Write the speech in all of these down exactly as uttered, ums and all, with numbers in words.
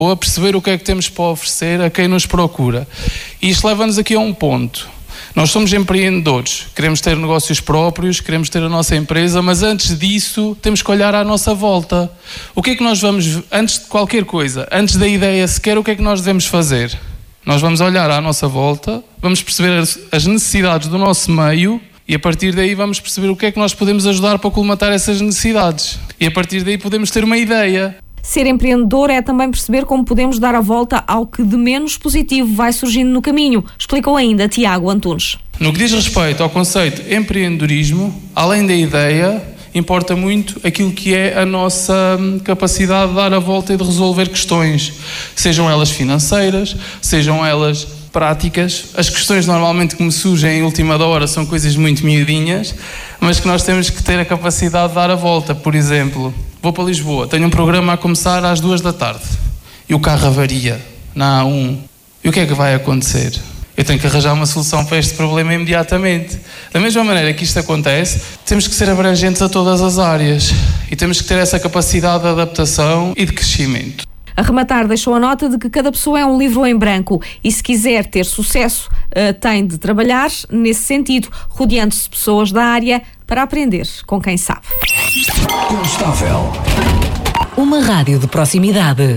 a perceber o que é que temos para oferecer a quem nos procura. E isto leva-nos aqui a um ponto. Nós somos empreendedores, queremos ter negócios próprios, queremos ter a nossa empresa, mas antes disso temos que olhar à nossa volta. O que é que nós vamos, antes de qualquer coisa, antes da ideia sequer, o que é que nós devemos fazer? Nós vamos olhar à nossa volta, vamos perceber as necessidades do nosso meio e a partir daí vamos perceber o que é que nós podemos ajudar para colmatar essas necessidades. E a partir daí podemos ter uma ideia. Ser empreendedor é também perceber como podemos dar a volta ao que de menos positivo vai surgindo no caminho, explicou ainda Tiago Antunes. No que diz respeito ao conceito de empreendedorismo, além da ideia, importa muito aquilo que é a nossa capacidade de dar a volta e de resolver questões, sejam elas financeiras, sejam elas práticas. As questões normalmente que me surgem em última da hora são coisas muito miudinhas, mas que nós temos que ter a capacidade de dar a volta. Por exemplo, vou para Lisboa, tenho um programa a começar às duas da tarde e o carro avaria na A um. E o que é que vai acontecer? Eu tenho que arranjar uma solução para este problema imediatamente. Da mesma maneira que isto acontece, temos que ser abrangentes a todas as áreas e temos que ter essa capacidade de adaptação e de crescimento. A rematar, deixou a nota de que cada pessoa é um livro em branco e, se quiser ter sucesso, tem de trabalhar nesse sentido, rodeando-se de pessoas da área para aprender com quem sabe. Instável. Uma rádio de proximidade.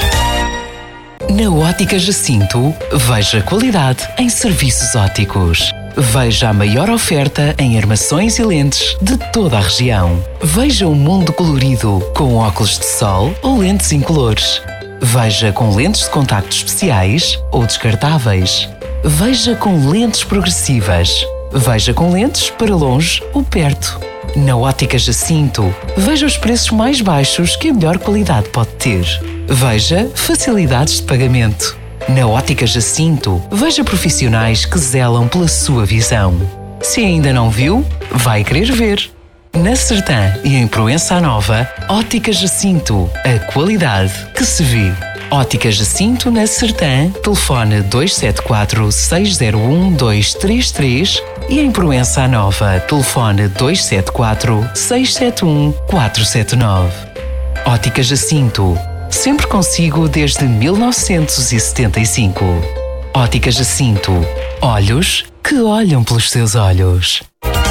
Na Ótica Jacinto, veja qualidade em serviços ópticos. Veja a maior oferta em armações e lentes de toda a região. Veja o mundo colorido com óculos de sol ou lentes incolores. Veja com lentes de contacto especiais ou descartáveis. Veja com lentes progressivas. Veja com lentes para longe ou perto. Na Ótica Jacinto, veja os preços mais baixos que a melhor qualidade pode ter. Veja facilidades de pagamento. Na Ótica Jacinto, veja profissionais que zelam pela sua visão. Se ainda não viu, vai querer ver. Na Sertã e em Proença Nova, Ótica Jacinto, a qualidade que se vê. Ótica Jacinto na Sertã, telefone dois sete quatro, seis zero um, dois três três e em Proença Nova, telefone dois sete quatro, seis sete um, quatro sete nove. Ótica Jacinto, sempre consigo desde mil novecentos e setenta e cinco. Ótica Jacinto, olhos que olham pelos seus olhos.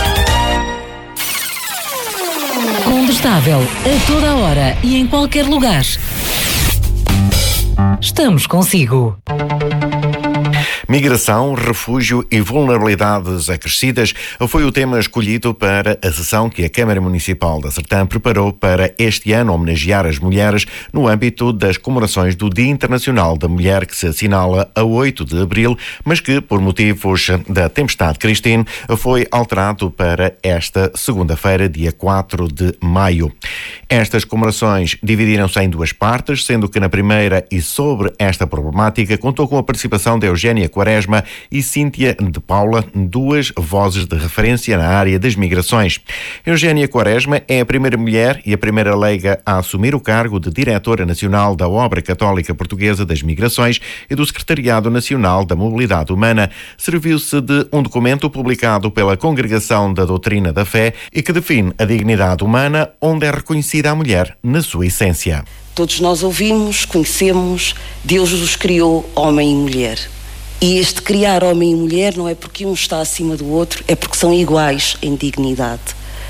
Condestável, a toda hora e em qualquer lugar. Estamos consigo. Migração, refúgio e vulnerabilidades acrescidas foi o tema escolhido para a sessão que a Câmara Municipal da Sertã preparou para este ano homenagear as mulheres no âmbito das comemorações do Dia Internacional da Mulher, que se assinala a oito de abril, mas que, por motivos da tempestade Christine, foi alterado para esta segunda-feira, dia quatro de maio. Estas comemorações dividiram-se em duas partes, sendo que na primeira e sobre esta problemática contou com a participação de Eugénia Quaresma e Cíntia de Paula, duas vozes de referência na área das migrações. Eugénia Quaresma é a primeira mulher e a primeira leiga a assumir o cargo de Diretora Nacional da Obra Católica Portuguesa das Migrações e do Secretariado Nacional da Mobilidade Humana. Serviu-se de um documento publicado pela Congregação da Doutrina da Fé e que define a dignidade humana, onde é reconhecida a mulher na sua essência. Todos nós ouvimos, conhecemos, Deus os criou homem e mulher. E este criar homem e mulher não é porque um está acima do outro, é porque são iguais em dignidade.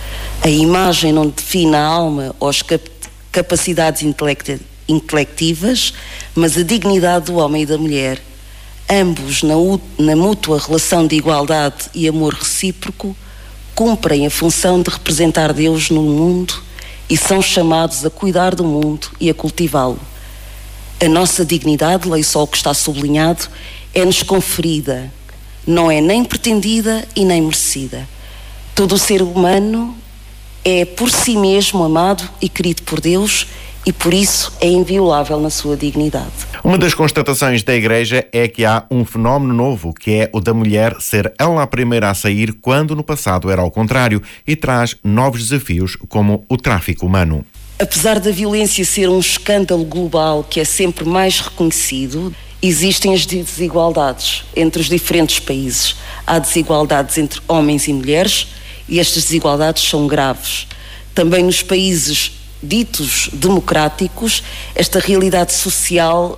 A imagem não define a alma ou as cap- capacidades intelecti- intelectivas, mas a dignidade do homem e da mulher. Ambos, na, u- na mútua relação de igualdade e amor recíproco, cumprem a função de representar Deus no mundo e são chamados a cuidar do mundo e a cultivá-lo. A nossa dignidade, leio só o que está sublinhado, é-nos conferida, não é nem pretendida e nem merecida. Todo o ser humano é por si mesmo amado e querido por Deus e por isso é inviolável na sua dignidade. Uma das constatações da Igreja é que há um fenómeno novo, que é o da mulher ser ela a primeira a sair, quando no passado era ao contrário, e traz novos desafios como o tráfico humano. Apesar da violência ser um escândalo global que é sempre mais reconhecido, existem as desigualdades entre os diferentes países. Há desigualdades entre homens e mulheres e estas desigualdades são graves. Também nos países ditos democráticos, esta realidade social